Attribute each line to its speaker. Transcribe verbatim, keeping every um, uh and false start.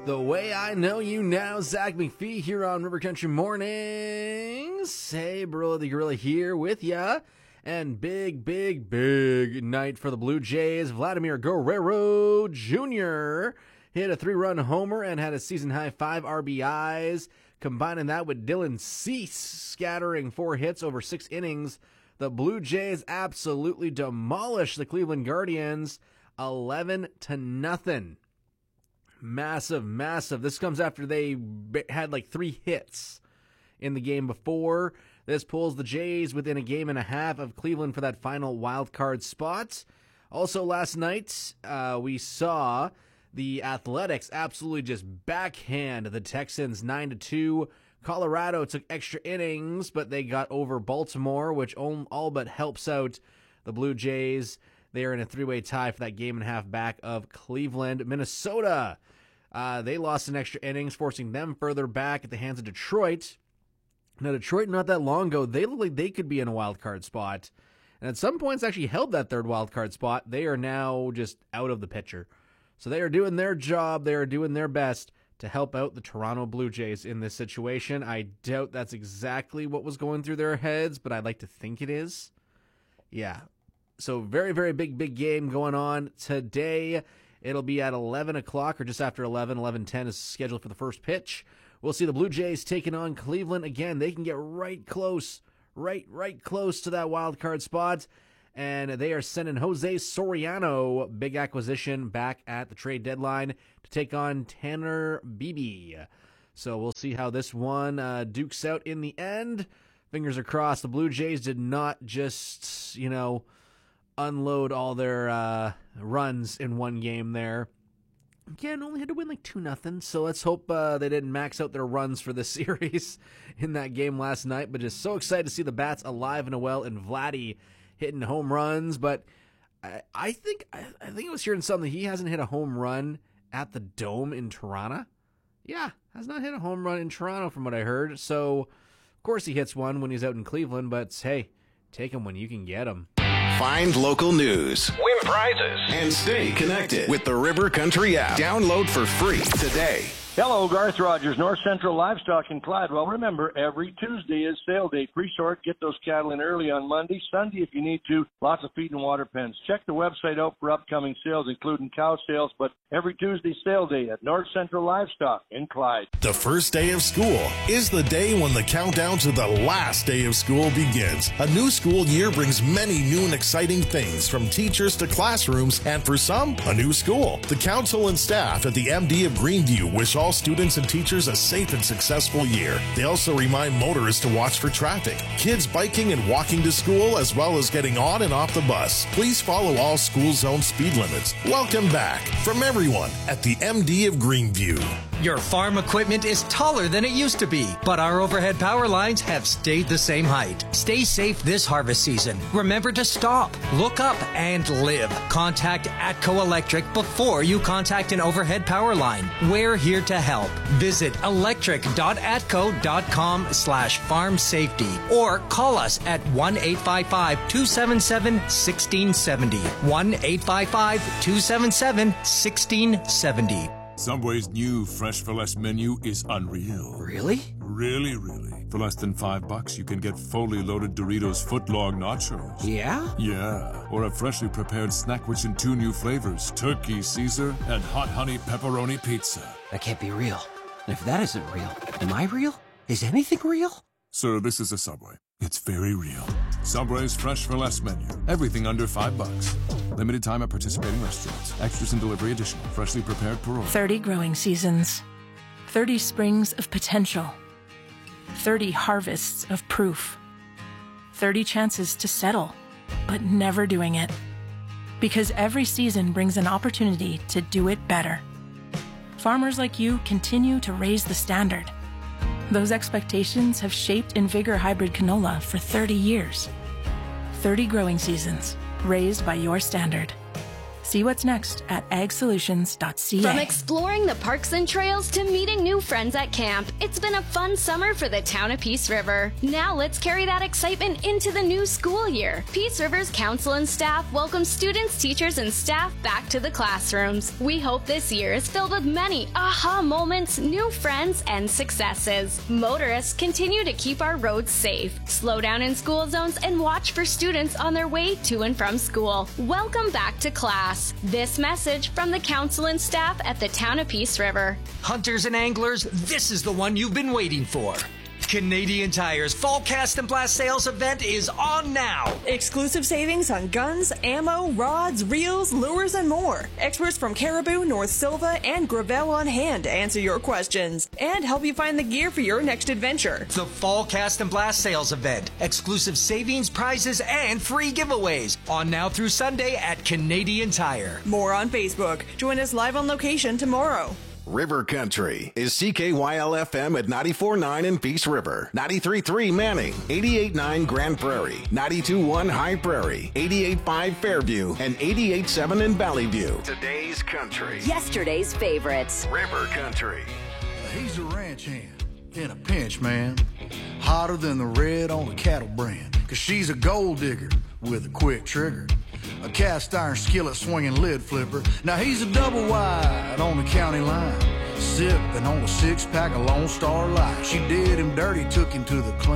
Speaker 1: The way I know you now, Zach McPhee here on River Country Mornings. Hey, Barilla the Gorilla here with ya. And big, big, big night for the Blue Jays. Vladimir Guerrero Junior hit a three-run homer and had a season-high five R B Is. Combining that with Dylan Cease scattering four hits over six innings, the Blue Jays absolutely demolished the Cleveland Guardians eleven to nothing. Massive, massive. This comes after they had like three hits in the game before. This pulls the Jays within a game and a half of Cleveland for that final wild card spot. Also last night, uh, we saw the Athletics absolutely just backhand the Texans nine to two. Colorado took extra innings, but they got over Baltimore, which all, all but helps out the Blue Jays. They are in a three-way tie for that game and a half back of Cleveland. Minnesota, uh, they lost in extra innings, forcing them further back at the hands of Detroit. Now, Detroit, not that long ago, they looked like they could be in a wild card spot. And at some points actually held that third wild card spot. They are now just out of the picture. So they are doing their job. They are doing their best to help out the Toronto Blue Jays in this situation. I doubt that's exactly what was going through their heads, but I'd like to think it is. Yeah. So very, very big, big game going on today. It'll be at eleven o'clock or just after eleven. eleven ten is scheduled for the first pitch. We'll see the Blue Jays taking on Cleveland again. They can get right close, right, right close to that wild card spot. And they are sending Jose Soriano, big acquisition, back at the trade deadline to take on Tanner Beebe. So we'll see how this one uh, dukes out in the end. Fingers are crossed. The Blue Jays did not just, you know, unload all their uh, runs in one game there. Again, only had to win like two nothing, so let's hope uh, they didn't max out their runs for this series in that game last night. But just so excited to see the Bats alive and well, and Vladdy hitting home runs. But I, I think I, I think I was hearing something. He hasn't hit a home run at the Dome in Toronto. Yeah, has not hit a home run in Toronto from what I heard. So, of course, he hits one when he's out in Cleveland. But, hey, take him when you can get him.
Speaker 2: Find local news,
Speaker 3: win prizes,
Speaker 2: and stay connected with the River Country app. Download for free today.
Speaker 4: Hello, Garth Rogers, North Central Livestock in Clyde. Well, remember, every Tuesday is sale day. Pre-sort, get those cattle in early on Monday. Sunday, if you need to, lots of feed and water pens. Check the website out for upcoming sales, including cow sales, but every Tuesday sale day at North Central Livestock in Clyde.
Speaker 5: The first day of school is the day when the countdown to the last day of school begins. A new school year brings many new and exciting things, from teachers to classrooms, and for some, a new school. The council and staff at the M D of Greenview wish all students and teachers a safe and successful year. They also remind motorists to watch for traffic, kids biking and walking to school, as well as getting on and off the bus. Please follow all school zone speed limits. Welcome back from everyone at the M D of Greenview.
Speaker 6: Your farm equipment is taller than it used to be, but our overhead power lines have stayed the same height. Stay safe this harvest season. Remember to stop, look up, and live. Contact Atco Electric before you contact an overhead power line. We're here to help. Visit electric.atco.com slash farm safety or call us at one eight five five, two seven seven, one six seven zero. one eight five five, two seven seven, one six seven zero.
Speaker 7: Subway's new Fresh for Less menu is unreal.
Speaker 6: Really?
Speaker 7: Really, really. For less than five bucks, you can get fully loaded Doritos footlong nachos.
Speaker 6: Yeah?
Speaker 7: Yeah. Or a freshly prepared snack rich in two new flavors, Turkey Caesar and Hot Honey Pepperoni Pizza.
Speaker 6: That can't be real. And if that isn't real, am I real? Is anything real?
Speaker 7: Sir, this is a Subway. It's very real. Subway's Fresh for Less menu. Everything under five bucks. Limited time at participating restaurants. Extras and delivery additional. Freshly prepared per order.
Speaker 8: thirty growing seasons. thirty springs of potential. thirty harvests of proof. thirty chances to settle, but never doing it. Because every season brings an opportunity to do it better. Farmers like you continue to raise the standard. Those expectations have shaped InVigor Hybrid Canola for thirty years. thirty growing seasons, raised by your standard. See what's next at ag solutions dot c a.
Speaker 3: From exploring the parks and trails to meeting new friends at camp, it's been a fun summer for the town of Peace River. Now let's carry that excitement into the new school year. Peace River's council and staff welcome students, teachers, and staff back to the classrooms. We hope this year is filled with many aha moments, new friends, and successes. Motorists continue to keep our roads safe, slow down in school zones, and watch for students on their way to and from school. Welcome back to class. This message from the council and staff at the town of Peace River.
Speaker 6: Hunters and anglers, this is the one you've been waiting for. Canadian Tire's Fall Cast and Blast sales event is on now.
Speaker 9: Exclusive savings on guns, ammo, rods, reels, lures, and more. Experts from Caribou, North Silva, and Gravel on hand to answer your questions and help you find the gear for your next adventure.
Speaker 6: The Fall Cast and Blast sales event. Exclusive savings, prizes, and free giveaways. On now through Sunday at Canadian Tire.
Speaker 9: More on Facebook. Join us live on location tomorrow.
Speaker 2: River Country is C K Y L F M at ninety-four point nine in Peace River, ninety-three point three Manning, eighty-eight point nine Grand Prairie, ninety-two point one High Prairie, eighty-eight point five Fairview, and eighty-eight point seven in Valley View. Today's country.
Speaker 10: Yesterday's favorites.
Speaker 2: River Country.
Speaker 11: He's a ranch hand in a pinch, man. Hotter than the red on a cattle brand. Cause she's a gold digger with a quick trigger. A cast iron skillet swinging lid flipper. Now he's a double wide on the county line, sipping on a six pack of Lone Star Light. She did him dirty, took him to the clean.